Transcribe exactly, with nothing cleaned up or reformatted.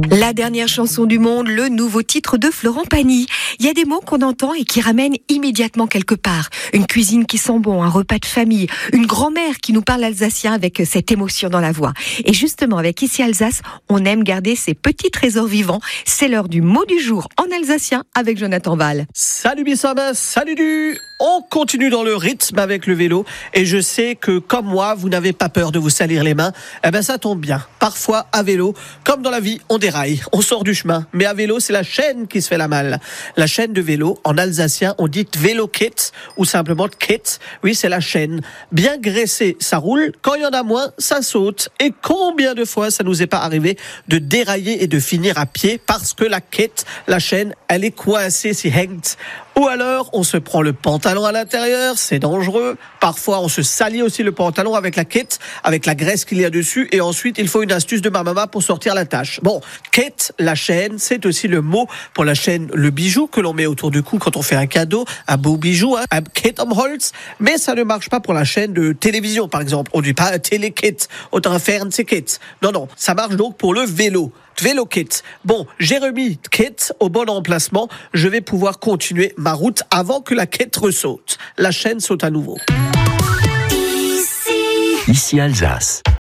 La dernière chanson du monde, le nouveau titre de Florent Pagny. Il y a des mots qu'on entend et qui ramènent immédiatement quelque part. Une cuisine qui sent bon, un repas de famille, une grand-mère qui nous parle alsacien avec cette émotion dans la voix. Et justement, avec Ici Alsace, on aime garder ces petits trésors vivants. C'est l'heure du mot du jour en alsacien avec Jonathan Val. Salut Bissama, salut du. On continue dans le rythme avec le vélo et je sais que comme moi, vous n'avez pas peur de vous salir les mains. Eh ben ça tombe bien. Parfois à vélo, comme dans la vie, on déraille, on sort du chemin. Mais à vélo, c'est la chaîne qui se fait la malle. La chaîne de vélo, en alsacien, on dit Vélokette ou simplement Kette. Oui, c'est la chaîne. Bien graissée, ça roule. Quand il y en a moins, ça saute. Et combien de fois ça nous est pas arrivé de dérailler et de finir à pied parce que la Kette, la chaîne, elle est coincée, si hängt. Ou alors, on se prend le pantalon à l'intérieur, c'est dangereux. Parfois, on se salit aussi le pantalon avec la quête, avec la graisse qu'il y a dessus. Et ensuite, il faut une astuce de ma maman pour sortir la tâche. Bon, quête, la chaîne, c'est aussi le mot pour la chaîne, le bijou que l'on met autour du cou quand on fait un cadeau, un beau bijou, hein, un Kette am Holz. Mais ça ne marche pas pour la chaîne de télévision, par exemple. On ne dit pas Télé-Kette, oder Fernseh-Kette. Non, non, ça marche donc pour le vélo. Vélokette. Bon, j'ai remis Kette au bon emplacement. Je vais pouvoir continuer ma route avant que la Kette ressaute. La chaîne saute à nouveau. Ici Alsace.